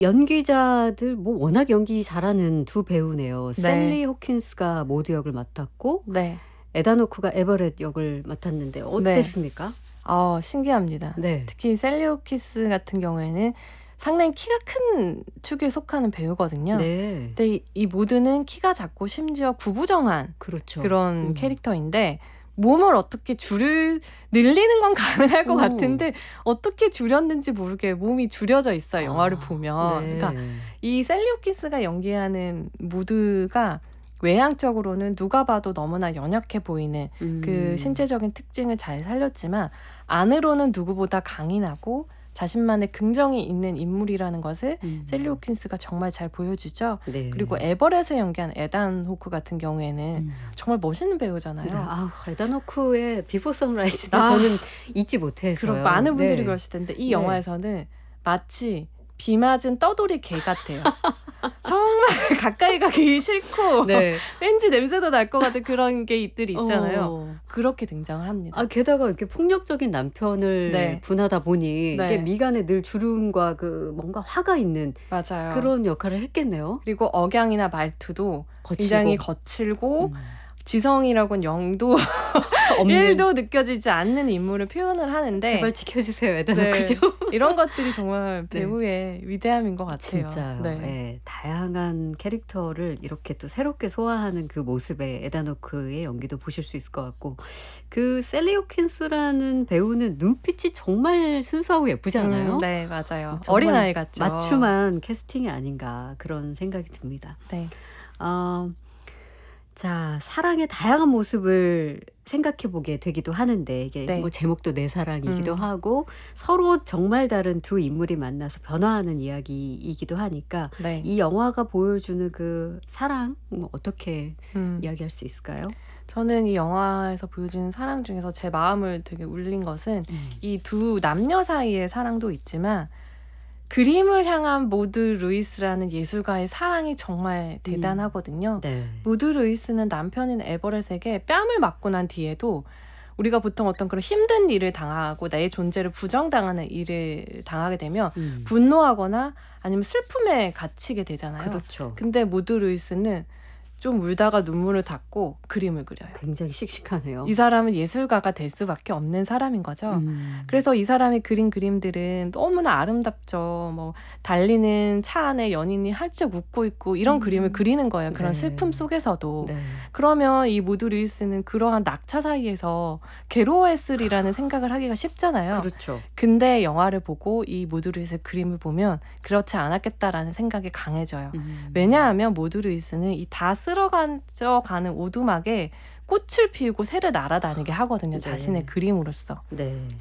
연기자들 뭐 워낙 연기 잘하는 두 배우네요. 네. 셀리 호킨스가 모드 역을 맡았고 네. 에단 호크가 에버렛 역을 맡았는데 어땠습니까? 신기합니다. 네. 특히 셀리 호킨스 같은 경우에는 상당히 키가 큰 축에 속하는 배우거든요. 네. 근데 이 모드는 키가 작고 심지어 구부정한 그렇죠. 그런 캐릭터인데 몸을 어떻게 늘리는 건 가능할 것 오. 같은데 어떻게 줄였는지 모르게 몸이 줄여져 있어요. 영화를 보면. 네. 그러니까 이 셀리 호킨스가 연기하는 모드가 외향적으로는 누가 봐도 너무나 연약해 보이는 그 신체적인 특징을 잘 살렸지만 안으로는 누구보다 강인하고 자신만의 긍정이 있는 인물이라는 것을 셀리 호킨스가 정말 잘 보여주죠. 네. 그리고 에버렛을 연기한 에단 호크 같은 경우에는 정말 멋있는 배우잖아요. 네. 에단 호크의 비포 선라이즈는 저는 잊지 못해서요. 그럼 많은 분들이 네. 그러실 텐데 이 네. 영화에서는 마치 비 맞은 떠돌이 개 같아요. 정말 가까이 가기 싫고 네. 왠지 냄새도 날 것 같은 그런 게들이 있잖아요. 그렇게 등장을 합니다. 게다가 이렇게 폭력적인 남편을 네. 분하다 보니 네. 이게 미간에 늘 주름과 그 뭔가 화가 있는 맞아요. 그런 역할을 했겠네요. 그리고 억양이나 말투도 굉장히 거칠고 지성이라고는 영도 없는 1도 느껴지지 않는 인물을 표현을 하는데 제발 지켜주세요, 에단 네. 호크죠. 이런 것들이 정말 네. 배우의 위대함인 것 같아요. 진짜요. 네. 네. 다양한 캐릭터를 이렇게 또 새롭게 소화하는 그 모습에 에단 호크의 연기도 보실 수 있을 것 같고 그 셀리 호킨스라는 배우는 눈빛이 정말 순수하고 예쁘지 않아요? 네, 맞아요. 정말 어린아이 같죠. 맞춤한 캐스팅이 아닌가 그런 생각이 듭니다. 네. 자, 사랑의 다양한 모습을 생각해 보게 되기도 하는데 이게 네. 뭐 제목도 내 사랑이기도 하고 서로 정말 다른 두 인물이 만나서 변화하는 이야기이기도 하니까 네. 이 영화가 보여주는 그 사랑 어떻게 이야기할 수 있을까요? 저는 이 영화에서 보여주는 사랑 중에서 제 마음을 되게 울린 것은 이 두 남녀 사이의 사랑도 있지만 그림을 향한 모드 루이스라는 예술가의 사랑이 정말 대단하거든요. 네. 모드 루이스는 남편인 에버렛에게 뺨을 맞고 난 뒤에도 우리가 보통 어떤 그런 힘든 일을 당하고 내 존재를 부정당하는 일을 당하게 되면 분노하거나 아니면 슬픔에 갇히게 되잖아요. 그렇죠. 근데 모드 루이스는 좀 울다가 눈물을 닦고 그림을 그려요. 굉장히 씩씩하네요. 이 사람은 예술가가 될 수밖에 없는 사람인 거죠. 그래서 이 사람이 그린 그림들은 너무나 아름답죠. 뭐 달리는 차 안에 연인이 활짝 웃고 있고 이런 그림을 그리는 거예요. 그런 네. 슬픔 속에서도. 네. 그러면 이 모드 루이스는 그러한 낙차 사이에서 괴로워했으리라는 생각을 하기가 쉽잖아요. 그렇죠. 근데 영화를 보고 이 모드 루이스 그림을 보면 그렇지 않았겠다라는 생각이 강해져요. 왜냐하면 모드 루이스는 이 다 쓸어가는 오두막에 꽃을 피우고 새를 날아다니게 하거든요. 네. 자신의 그림으로써. 네.